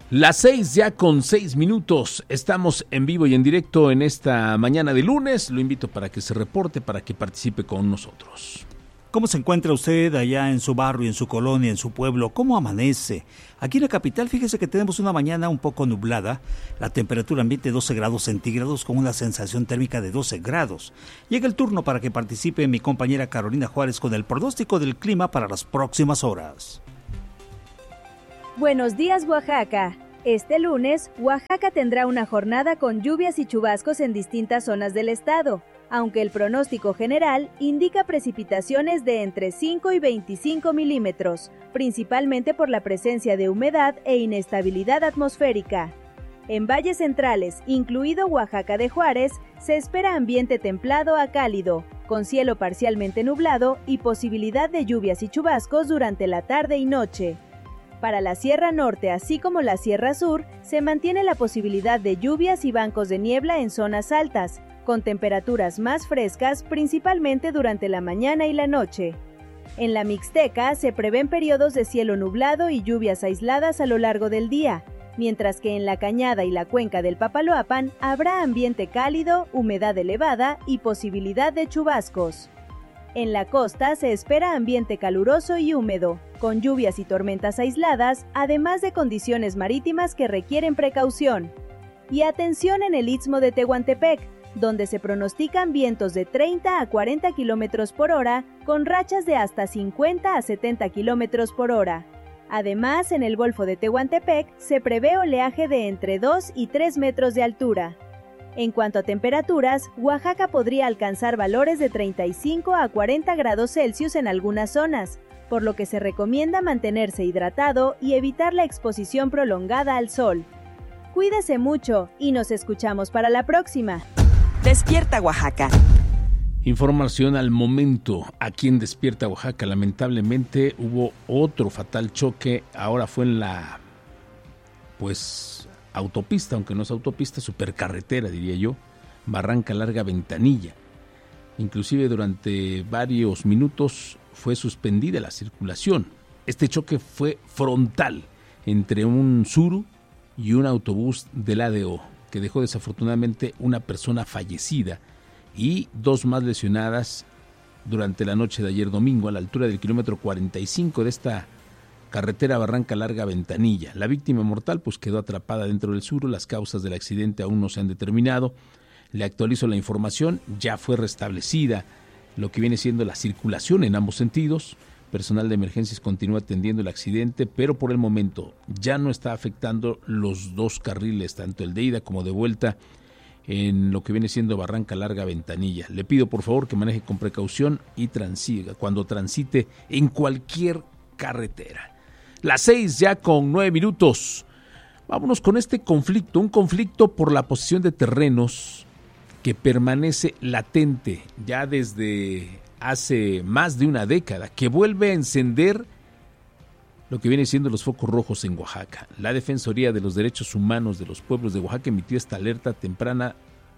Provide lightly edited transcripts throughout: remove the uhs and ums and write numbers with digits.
Las 6 ya con 6 minutos, estamos en vivo y en directo en esta mañana de lunes. Lo invito para que se reporte, para que participe con nosotros. ¿Cómo se encuentra usted allá en su barrio, en su colonia, en su pueblo? ¿Cómo amanece? Aquí en la capital, fíjese que tenemos una mañana un poco nublada, la temperatura ambiente 12 grados centígrados con una sensación térmica de 12 grados. Llega el turno para que participe mi compañera Carolina Juárez con el pronóstico del clima para las próximas horas. Buenos días, Oaxaca. Este lunes, Oaxaca tendrá una jornada con lluvias y chubascos en distintas zonas del estado, aunque el pronóstico general indica precipitaciones de entre 5 y 25 milímetros, principalmente por la presencia de humedad e inestabilidad atmosférica. En valles centrales, incluido Oaxaca de Juárez, se espera ambiente templado a cálido, con cielo parcialmente nublado y posibilidad de lluvias y chubascos durante la tarde y noche. Para la Sierra Norte, así como la Sierra Sur, se mantiene la posibilidad de lluvias y bancos de niebla en zonas altas, con temperaturas más frescas principalmente durante la mañana y la noche. En la Mixteca se prevén periodos de cielo nublado y lluvias aisladas a lo largo del día, mientras que en la Cañada y la cuenca del Papaloapan habrá ambiente cálido, humedad elevada y posibilidad de chubascos. En la costa se espera ambiente caluroso y húmedo, con lluvias y tormentas aisladas, además de condiciones marítimas que requieren precaución. Y atención en el Istmo de Tehuantepec, donde se pronostican vientos de 30 a 40 km por hora, con rachas de hasta 50 a 70 km por hora. Además, en el Golfo de Tehuantepec se prevé oleaje de entre 2 y 3 metros de altura. En cuanto a temperaturas, Oaxaca podría alcanzar valores de 35 a 40 grados Celsius en algunas zonas, por lo que se recomienda mantenerse hidratado y evitar la exposición prolongada al sol. Cuídese mucho y nos escuchamos para la próxima. Despierta Oaxaca. Información al momento aquí en Despierta Oaxaca. Lamentablemente hubo otro fatal choque, ahora fue en la autopista, aunque no es autopista, supercarretera diría yo, Barranca Larga Ventanilla. Inclusive durante varios minutos fue suspendida la circulación. Este choque fue frontal entre un Tsuru y un autobús del ADO, que dejó desafortunadamente una persona fallecida y 2 más lesionadas durante la noche de ayer domingo a la altura del kilómetro 45 de esta carretera Barranca Larga Ventanilla. La víctima mortal quedó atrapada dentro del Tsuru. Las causas del accidente aún no se han determinado. Le actualizo la información, ya fue restablecida lo que viene siendo la circulación en ambos sentidos. Personal de emergencias continúa atendiendo el accidente, pero por el momento ya no está afectando los 2 carriles, tanto el de ida como de vuelta, en lo que viene siendo Barranca Larga Ventanilla. Le pido por favor que maneje con precaución y cuando transite en cualquier carretera. Las 6 ya con 9 minutos. Vámonos con este conflicto, un conflicto por la posesión de terrenos que permanece latente ya desde hace más de una década, que vuelve a encender lo que viene siendo los focos rojos en Oaxaca. La Defensoría de los Derechos Humanos de los Pueblos de Oaxaca emitió esta alerta temprana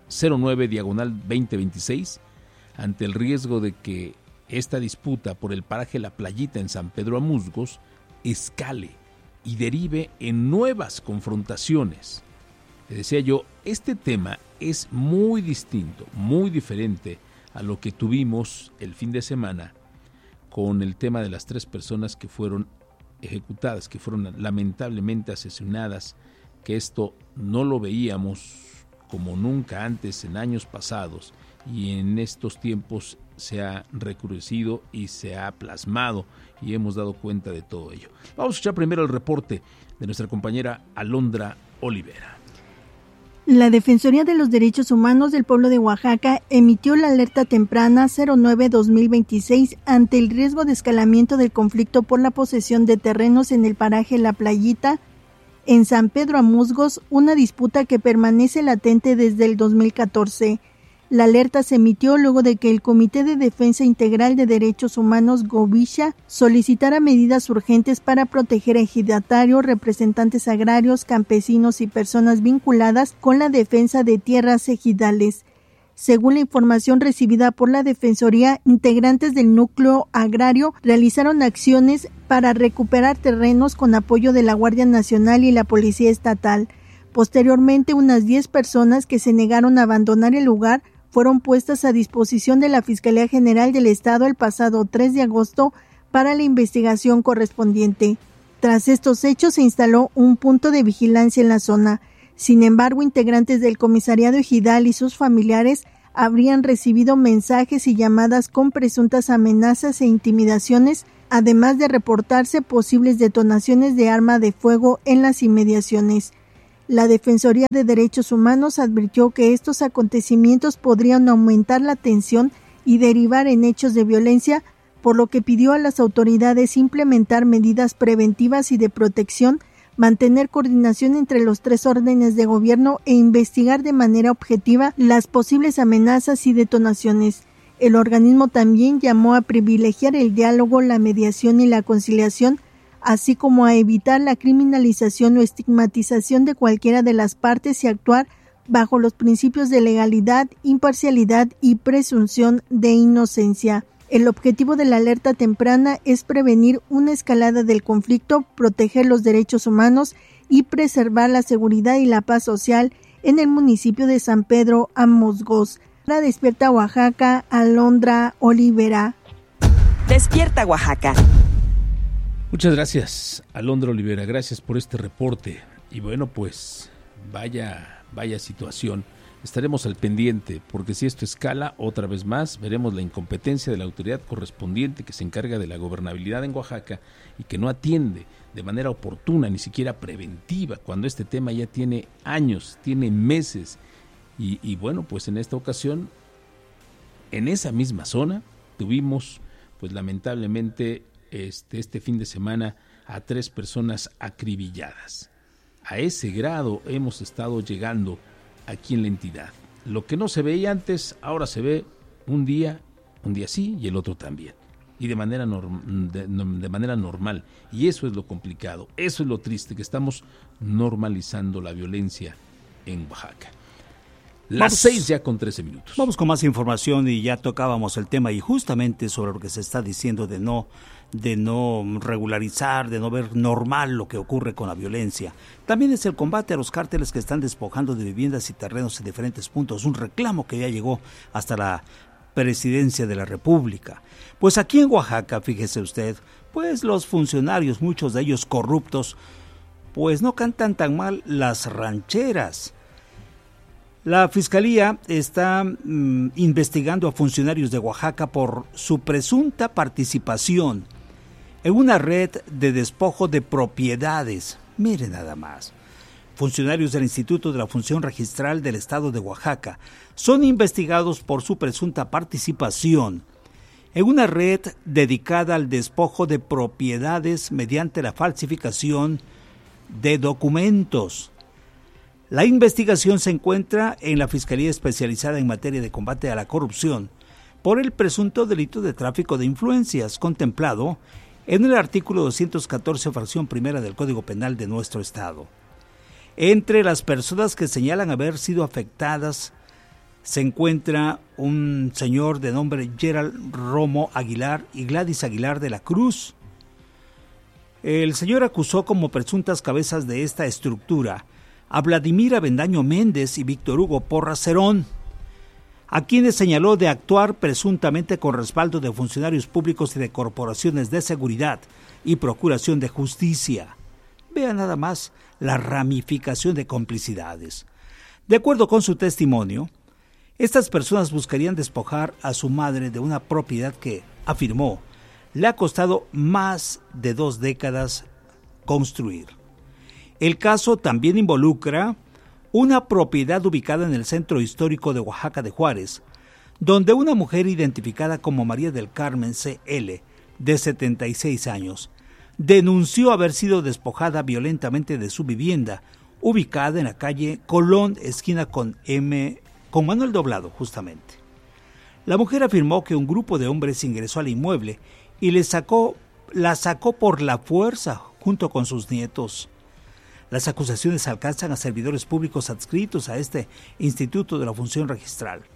09/2026 ante el riesgo de que esta disputa por el paraje La Playita en San Pedro Amusgos escale y derive en nuevas confrontaciones. Le decía yo, este tema es muy distinto, muy diferente a lo que tuvimos el fin de semana con el tema de las 3 personas que fueron ejecutadas, que fueron lamentablemente asesinadas, que esto no lo veíamos como nunca antes en años pasados y en estos tiempos se ha recrudecido y se ha plasmado y hemos dado cuenta de todo ello. Vamos a escuchar primero el reporte de nuestra compañera Alondra Olivera. La Defensoría de los Derechos Humanos del Pueblo de Oaxaca emitió la alerta temprana 09/2026 ante el riesgo de escalamiento del conflicto por la posesión de terrenos en el paraje La Playita, en San Pedro Amusgos, una disputa que permanece latente desde el 2014. La alerta se emitió luego de que el Comité de Defensa Integral de Derechos Humanos Govisha solicitara medidas urgentes para proteger a ejidatarios, representantes agrarios, campesinos y personas vinculadas con la defensa de tierras ejidales. Según la información recibida por la Defensoría, integrantes del núcleo agrario realizaron acciones para recuperar terrenos con apoyo de la Guardia Nacional y la Policía Estatal. Posteriormente, unas 10 personas que se negaron a abandonar el lugar fueron puestas a disposición de la Fiscalía General del Estado el pasado 3 de agosto para la investigación correspondiente. Tras estos hechos se instaló un punto de vigilancia en la zona. Sin embargo, integrantes del comisariado ejidal y sus familiares habrían recibido mensajes y llamadas con presuntas amenazas e intimidaciones, además de reportarse posibles detonaciones de arma de fuego en las inmediaciones. La Defensoría de Derechos Humanos advirtió que estos acontecimientos podrían aumentar la tensión y derivar en hechos de violencia, por lo que pidió a las autoridades implementar medidas preventivas y de protección, mantener coordinación entre los 3 órdenes de gobierno e investigar de manera objetiva las posibles amenazas y detonaciones. El organismo también llamó a privilegiar el diálogo, la mediación y la conciliación, así como a evitar la criminalización o estigmatización de cualquiera de las partes y actuar bajo los principios de legalidad, imparcialidad y presunción de inocencia. El objetivo de la alerta temprana es prevenir una escalada del conflicto, proteger los derechos humanos y preservar la seguridad y la paz social en el municipio de San Pedro Amozgós. Para Despierta Oaxaca, Alondra Olivera. Despierta Oaxaca. Muchas gracias, Alondra Olivera, gracias por este reporte. Y bueno, pues vaya situación. Estaremos al pendiente, porque si esto escala otra vez más, veremos la incompetencia de la autoridad correspondiente que se encarga de la gobernabilidad en Oaxaca y que no atiende de manera oportuna, ni siquiera preventiva, cuando este tema ya tiene años, tiene meses. Y bueno, pues en esta ocasión, en esa misma zona, tuvimos, pues lamentablemente, este fin de semana a 3 personas acribilladas. A ese grado hemos estado llegando aquí en la entidad. Lo que no se veía antes, ahora se ve un día sí y el otro también. Y de manera normal. Y eso es lo complicado, eso es lo triste, que estamos normalizando la violencia en Oaxaca. Las 6 ya con 13 minutos. Vamos con más información y ya tocábamos el tema y justamente sobre lo que se está diciendo de no regularizar, de no ver normal lo que ocurre con la violencia. También es el combate a los cárteles que están despojando de viviendas y terrenos en diferentes puntos, un reclamo que ya llegó hasta la presidencia de la República. Pues aquí en Oaxaca, fíjese usted, pues los funcionarios, muchos de ellos corruptos, pues no cantan tan mal las rancheras. La Fiscalía está investigando a funcionarios de Oaxaca por su presunta participación en una red de despojo de propiedades. Mire nada más. Funcionarios del Instituto de la Función Registral del Estado de Oaxaca son investigados por su presunta participación en una red dedicada al despojo de propiedades mediante la falsificación de documentos. La investigación se encuentra en la Fiscalía Especializada en Materia de Combate a la Corrupción por el presunto delito de tráfico de influencias contemplado en el artículo 214, fracción primera del Código Penal de nuestro estado. Entre las personas que señalan haber sido afectadas se encuentra un señor de nombre Gerald Romo Aguilar y Gladys Aguilar de la Cruz. El señor acusó como presuntas cabezas de esta estructura a Vladimir Avendaño Méndez y Víctor Hugo Porras Cerón, a quienes señaló de actuar presuntamente con respaldo de funcionarios públicos y de corporaciones de seguridad y procuración de justicia. Vea nada más la ramificación de complicidades. De acuerdo con su testimonio, estas personas buscarían despojar a su madre de una propiedad que, afirmó, le ha costado más de 2 décadas construir. El caso también involucra una propiedad ubicada en el centro histórico de Oaxaca de Juárez, donde una mujer identificada como María del Carmen C.L., de 76 años, denunció haber sido despojada violentamente de su vivienda, ubicada en la calle Colón, esquina con Manuel Doblado, justamente. La mujer afirmó que un grupo de hombres ingresó al inmueble y la sacó por la fuerza junto con sus nietos. Las acusaciones alcanzan a servidores públicos adscritos a este Instituto de la Función Registral.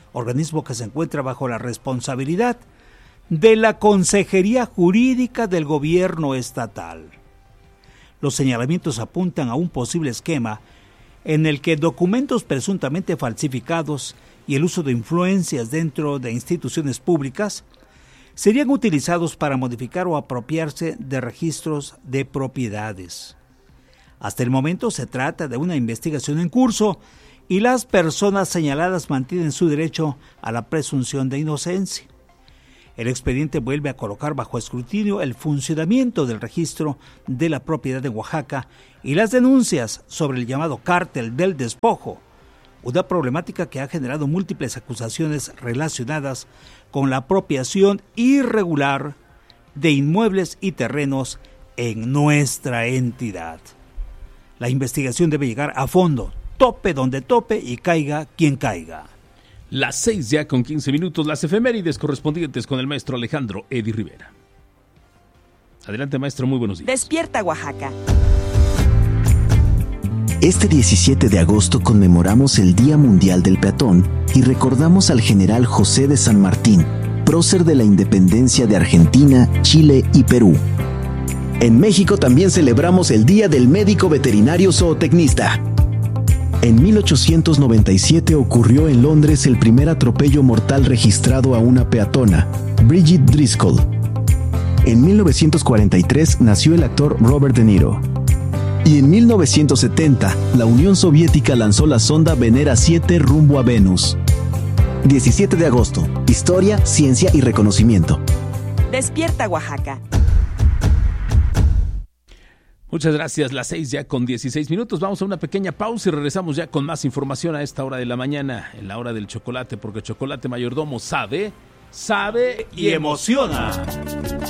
organismo que se encuentra bajo la responsabilidad de la Consejería Jurídica del Gobierno Estatal. Los señalamientos apuntan a un posible esquema en el que documentos presuntamente falsificados y el uso de influencias dentro de instituciones públicas serían utilizados para modificar o apropiarse de registros de propiedades. Hasta el momento se trata de una investigación en curso y las personas señaladas mantienen su derecho a la presunción de inocencia. El expediente vuelve a colocar bajo escrutinio el funcionamiento del registro de la propiedad de Oaxaca y las denuncias sobre el llamado cártel del despojo, una problemática que ha generado múltiples acusaciones relacionadas con la apropiación irregular de inmuebles y terrenos en nuestra entidad. La investigación debe llegar a fondo, tope donde tope y caiga quien caiga. Las 6 ya con 15 minutos, las efemérides correspondientes con el maestro Alejandro Edi Rivera. Adelante, maestro, muy buenos días. Despierta Oaxaca. Este 17 de agosto conmemoramos el Día Mundial del Peatón y recordamos al general José de San Martín, prócer de la independencia de Argentina, Chile y Perú. En México también celebramos el Día del Médico Veterinario Zootecnista. En 1897 ocurrió en Londres el primer atropello mortal registrado a una peatona, Bridget Driscoll. En 1943 nació el actor Robert De Niro. Y en 1970, la Unión Soviética lanzó la sonda Venera 7 rumbo a Venus. 17 de agosto, historia, ciencia y reconocimiento. Despierta Oaxaca. Muchas gracias, las 6 ya con 16 minutos. Vamos a una pequeña pausa y regresamos ya con más información a esta hora de la mañana, en la hora del chocolate, porque Chocolate Mayordomo sabe y emociona.